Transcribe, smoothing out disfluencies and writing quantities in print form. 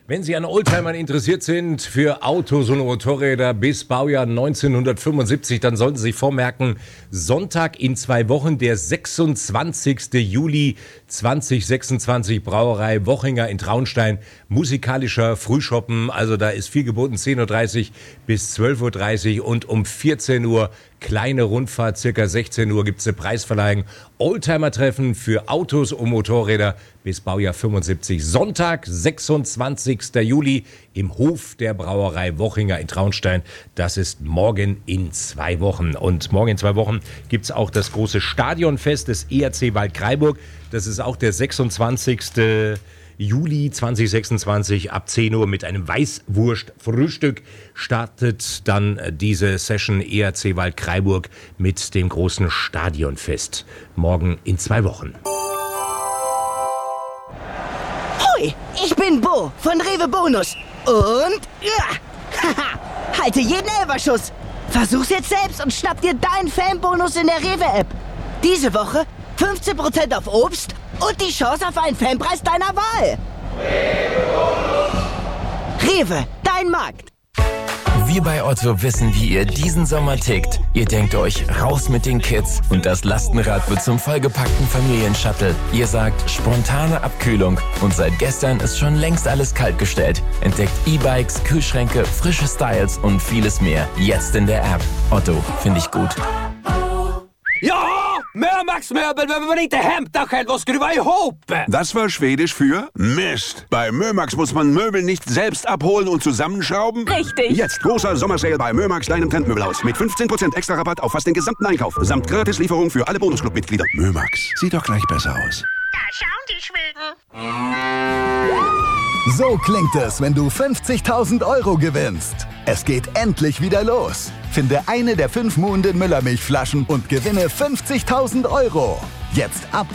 Wenn Sie an Oldtimern interessiert sind, für Autos und Motorräder bis Baujahr 1975, dann sollten Sie sich vormerken, Sonntag in 2 Wochen, der 26. Juli 2026, Brauerei Wochinger in Traunstein, musikalischer Frühschoppen, also da ist viel geboten, 10.30 Uhr bis 12.30 Uhr und um 14 Uhr kleine Rundfahrt, circa 16 Uhr gibt's eine Preisverleihung. Oldtimer-Treffen für Autos und Motorräder bis Baujahr 75. Sonntag, 26. Juli im Hof der Brauerei Wochinger in Traunstein. Das ist morgen in 2 Wochen. Und morgen in 2 Wochen gibt's auch das große Stadionfest des ERC Waldkraiburg. Das ist auch der 26. Juli 2026 ab 10 Uhr mit einem Weißwurst-Frühstück startet dann diese Session ERC Waldkraiburg mit dem großen Stadionfest. Morgen in 2 Wochen. Hoi, ich bin Bo von Rewe Bonus. Und ja, halte jeden Elferschuss. Versuch's jetzt selbst und schnapp dir deinen Fanbonus in der Rewe-App. Diese Woche 15% auf Obst und die Chance auf einen Fanpreis deiner Wahl. Rewe, dein Markt. Wir bei Otto wissen, wie ihr diesen Sommer tickt. Ihr denkt euch, raus mit den Kids und das Lastenrad wird zum vollgepackten Familienshuttle. Ihr sagt, spontane Abkühlung und seit gestern ist schon längst alles kaltgestellt. Entdeckt E-Bikes, Kühlschränke, frische Styles und vieles mehr. Jetzt in der App. Otto, finde ich gut. Ja! Mömax Möbel behöver man inte hämta själv och skruva ihop. Das war Schwedisch für Mist. Bei Mömax muss man Möbel nicht selbst abholen und zusammenschrauben. Richtig. Jetzt großer Sommersale bei Mömax, deinem Trendmöbelhaus. Mit 15% extra Rabatt auf fast den gesamten Einkauf. Samt Gratislieferung für alle Bonusclub-Mitglieder. Mömax, sieht doch gleich besser aus. Da schauen die Schweden. So klingt es, wenn du 50.000 € gewinnst. Es geht endlich wieder los. Finde eine der 5 Muhnden Müllermilchflaschen und gewinne 50.000 €. Jetzt ab